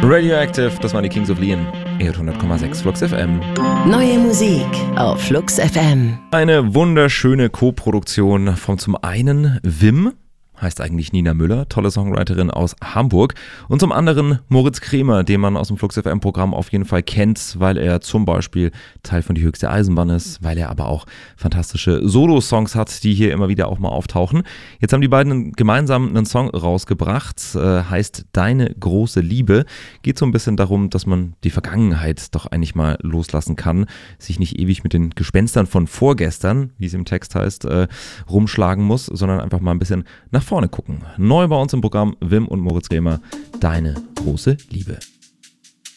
Radioactive, das waren die Kings of Leon. 100,6 Flux FM. Neue Musik auf Flux FM. Eine wunderschöne Co-Produktion von zum einen Wim, heißt eigentlich Nina Müller, tolle Songwriterin aus Hamburg. Und zum anderen Moritz Kremer, den man aus dem Flux FM-Programm auf jeden Fall kennt, weil er zum Beispiel Teil von Die höchste Eisenbahn ist, weil er aber auch fantastische Solo-Songs hat, die hier immer wieder auch mal auftauchen. Jetzt haben die beiden gemeinsam einen Song rausgebracht, heißt Deine große Liebe. Geht so ein bisschen darum, dass man die Vergangenheit doch eigentlich mal loslassen kann, sich nicht ewig mit den Gespenstern von vorgestern, wie es im Text heißt, rumschlagen muss, sondern einfach mal ein bisschen nach vorne gucken. Neu bei uns im Programm Wim und Moritz Kremer, Deine große Liebe.